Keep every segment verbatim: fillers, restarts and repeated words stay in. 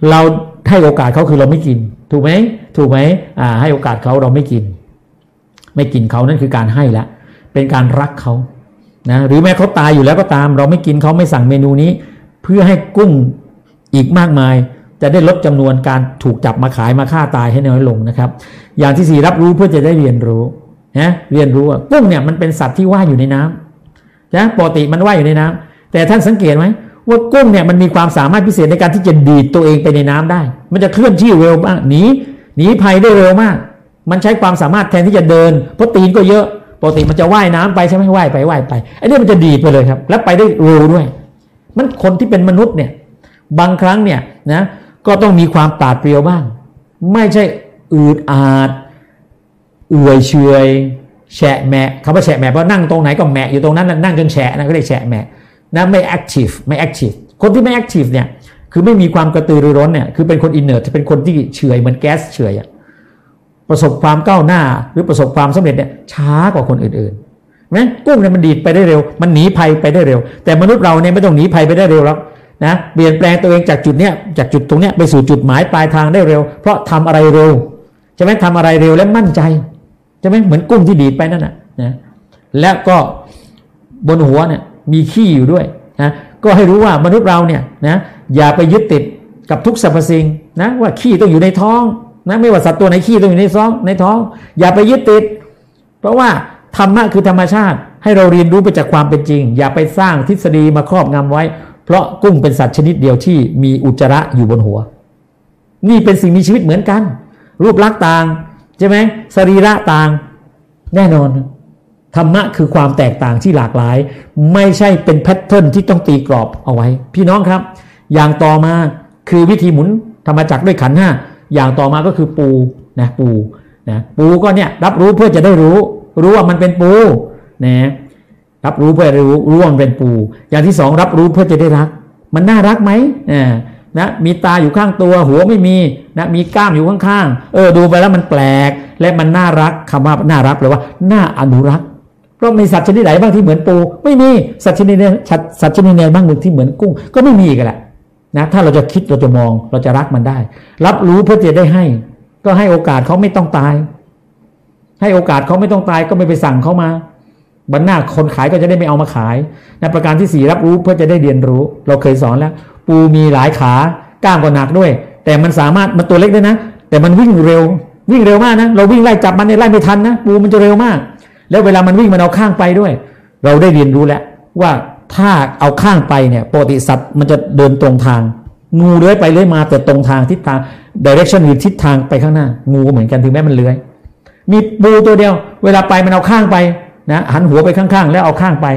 เราให้โอกาสเขาคือเราไม่กินถูกไหมถูกไหมอ่าให้โอกาสเขาเราไม่กินไม่กินเขานั่นคือการให้ละเป็นการรักเขานะหรือแม้เขาตายอยู่แล้วก็ตามเราไม่กินเขาไม่สั่งเมนูนี้เพื่อให้กุ้งอีกมากมายจะได้ลดจำนวนการถูกจับมาขายมาฆ่าตายให้น้อยลงนะครับอย่างที่สี่รับรู้เพื่อจะได้เรียนรู้นะเรียนรู้ว่ากุ้งเนี่ยมันเป็นสัตว์ที่ว่ายอยู่ในน้ำนะปกติมันว่ายอยู่ในน้ำแต่ท่านสังเกตไหมว่ากุ้งเนี่ยมันมีความสามารถพิเศษในการที่จะดีดตัวเองไปในน้ำได้มันจะเคลื่อนที่เร็วมากหนีหนีภัยได้เร็วมากมันใช้ความสามารถแทนที่จะเดินเพราะตีนก็เยอะปกติมันจะว่ายน้ำไปใช่ไหมว่ายไปว่ายไปไอ้นี่มันจะดีดไปเลยครับแล้วไปได้เร็วด้วยมันคนที่เป็นมนุษย์เนี่ยบางครั้งเนี่ยนะก็ต้องมีความปราดเปรียวบ้างไม่ใช่อืดอาดเอื่อยเฉยแฉะแมะคำว่าแฉะแมะเพราะนั่งตรงไหนก็แมะอยู่ตรงนั้นนั่งจนแฉะนะก็ได้แฉะแมะนะไม่แอคทีฟไม่แอคทีฟคนที่ไม่แอคทีฟเนี่ยคือไม่มีความกระตือรือร้นเนี่ยคือเป็นคนอินเนอร์ตเป็นคนที่เฉยเหมือนแก๊สเฉยอะประสบความก้าวหน้าหรือประสบความสำเร็จเนี่ยช้ากว่าคนอื่นๆไหมกุ้งเนี่ยมันดีดไปได้เร็วมันหนีภัยไปได้เร็วแต่มนุษย์เราเนี่ยไม่ต้องหนีภัยไปได้เร็วหรอกนะเปลี่ยนแปลงตัวเองจากจุดเนี้ยจากจุดตรงเนี้ยไปสู่จุดหมายปลายทางได้เร็วเพราะทำอะไรเร็วใช่ไหมทำอะไรเร็วและมั่นใจใช่ไหมเหมือนกุ้งที่ดีดไปนั่นน่ะนะและก็บนหัวเนี่ยมีขี้อยู่ด้วยนะก็ให้รู้ว่ามนุษย์เราเนี่ยนะอย่าไปยึดติดกับทุกสรรพสิ่งนะว่าขี้ต้องอยู่ในท้องนะไม่ว่าสัตว์ตัวไหนขี้ต้องอยู่ในท้องในท้องอย่าไปยึดติดเพราะว่าธรรมะคือธรรมชาติให้เราเรียนรู้ไปจากความเป็นจริงอย่าไปสร้างทฤษฎีมาครอบงำไว้เพราะกุ้งเป็นสัตว์ชนิดเดียวที่มีอุจจาระอยู่บนหัวนี่เป็นสิ่งมีชีวิตเหมือนกันรูปลักษณ์ต่างใช่ไหมสรีระต่างแน่นอนธรรมะคือความแตกต่างที่หลากหลายไม่ใช่เป็นแพทเทิร์นที่ต้องตีกรอบเอาไว้พี่น้องครับอย่างต่อมาคือวิธีหมุนธรรมจักรด้วยขันธ์ห้าอย่างต่อมาก็คือปูนะปูนะปูก็เนี่ยรับรู้เพื่อจะได้รู้รู้ว่ามันเป็นปูนะรับรู้เพื่อรู้รู้ว่ามันเป็นปูอย่างที่สองรับรู้เพื่อจะได้รักมันน่ารักไหมอ่านะมีตาอยู่ข้างตัวหัวไม่มีนะมีกล้ามอยู่ข้างๆเออดูไปแล้วมันแปลกและมันน่ารักคำว่าน่ารักเลยว่าน่าอนุรักษ์เพราะมีสัตว์ชนิดไหนบ้างที่เหมือนปูไม่มีสัตว์ชนิดไหนสัตว์ชนิดไหนบ้างที่เหมือนกุ้งก็ไม่มีกันแหละนะถ้าเราจะคิดเราจะมองเราจะรักมันได้รับรู้เพื่อจะได้ให้ก็ให้โอกาสเขาไม่ต้องตายให้โอกาสเขาไม่ต้องตายก็ไม่ไปสั่งเขามาบรรณาคนขายก็จะได้ไม่เอามาขายในประการที่สี่รับรู้เพื่อจะได้เรียนรู้เราเคยสอนแล้วปูมีหลายขากล้ามก็หนักด้วยแต่มันสามารถมันตัวเล็กด้วยนะแต่มันวิ่งเร็ววิ่งเร็วมากนะเราวิ่งไล่จับมันเนี่ยไล่ไม่ทันนะปูมันจะเร็วมากแล้วเวลามันวิ่งมันเอาข้างไปด้วยเราได้เรียนรู้แล้วว่าถ้าเอาข้างไปเนี่ยปกติสัตว์มันจะเดินตรงทางงูเลื้อยไปเลื้อยมาแต่ตรงทางทิศทาง direction หรือทิศทางไปข้างหน้างูก็เหมือนกันถึงแม้มันเลื้อยมีปูตัวเดียวเวลาไปมันเอาข้างไปนะหันหัวไปข้างๆแล้วเอาข้างไป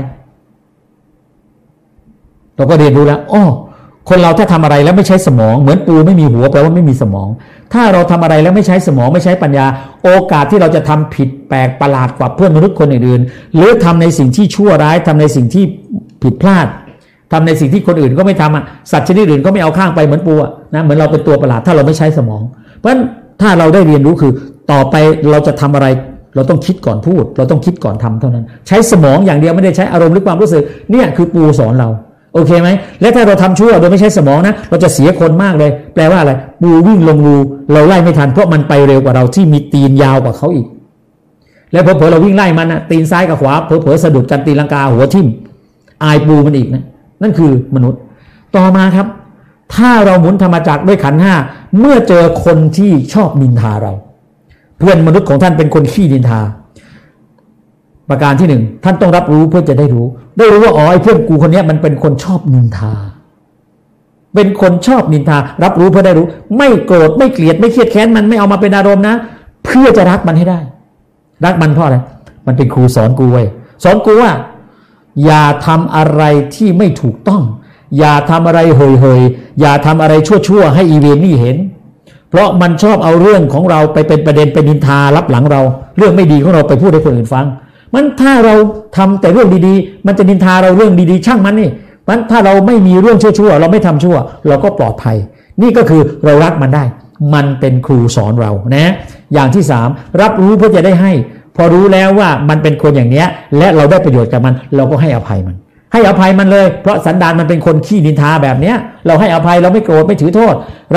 เราก็เรียนรู้แล้วอ้อคนเราถ้าทำอะไรแล้วไม่ใช้สมองเหมือนปูไม่มีหัวแปลว่าไม่มีสมองถ้าเราทำอะไรแล้วไม่ใช้สมองไม่ใช้ปัญญาโอกาสที่เราจะทำผิดแปลกประหลาดกว่าเพื่อนมนุษย์คนอื่นๆหรือทำในสิ่งที่ชั่วร้ายทำในสิ่งที่ผิดพลาดทำในสิ่งที่คนอื่นก็ไม่ทำอ่ะสัตว์ชนิดอื่นก็ไม่เอาข้างไปเหมือนปูอ่ะนะเหมือนเราเป็นตัวประหลาดถ้าเราไม่ใช้สมองเพราะฉะนั้นถ้าเราได้เรียนรู้คือต่อไปเราจะทำอะไรเราต้องคิดก่อนพูดเราต้องคิดก่อนทำเท่านั้นใช้สมองอย่างเดียวไม่ได้ใช้อารมณ์หรือความรู้สึกเนี่ยคือปูสอนเราโอเคไหมและถ้าเราทำชั่วโดยไม่ใช้สมองนะเราจะเสียคนมากเลยแปลว่าอะไรปูวิ่งลงรูเราไล่ไม่ทันเพราะมันไปเร็วกว่าเราที่มีตีนยาวกว่าเขาอีกแล้วเผลอๆเราวิ่งไล่มันนะตีนซ้ายกับขวาเผลอๆสะดุดกันตีลังกาหัวทิ่มอายปูมันอีกนะนั่นคือมนุษย์ต่อมาครับถ้าเราหมุนธรรมจักรด้วยขันธ์ห้าเมื่อเจอคนที่ชอบนินทาเราเพื่อนมนุษย์ของท่านเป็นคนขี้นินทาประการที่หนึ่งท่านต้องรับรู้เพื่อจะได้รู้ได้รู้ว่าอ๋อไอ้เพื่อนกูคนนี้มันเป็นคนชอบนินทาเป็นคนชอบนินทารับรู้เพื่อได้รู้ไม่โกรธไม่เกลียดไม่เครียดแค้นมันไม่เอามาเป็นอารมณ์นะเพื่อจะรักมันให้ได้รักมันเพราะอะไรมันเป็นครูสอนกูไว้สอนกูว่าอย่าทำอะไรที่ไม่ถูกต้องอย่าทำอะไรเฮยเฮยอย่าทำอะไรชั่วๆให้อีเวนนี่เห็นเพราะมันชอบเอาเรื่องของเราไปเป็นประเด็นเป็นนินทารับหลังเราเรื่องไม่ดีของเราไปพูดให้คนอื่นฟังมันถ้าเราทำแต่เรื่องดีๆมันจะนินทาเราเรื่องดีๆช่างมันนี่มันถ้าเราไม่มีเรื่องชั่วๆเราไม่ทำชั่วเราก็ปลอดภัยนี่ก็คือเรารักมันได้มันเป็นครูสอนเรานะอย่างที่สามรับรู้เพื่อจะได้ให้พอรู้แล้วว่ามันเป็นคนอย่างเนี้ยและเราได้ประโยชน์กับมันเราก็ให้อภัยมันให้อภัยมันเลยเพราะสันดานมันเป็นคนขี้นินทาแบบเนี้ยเราให้อภัยเราไม่โกรธไม่ถือโทษ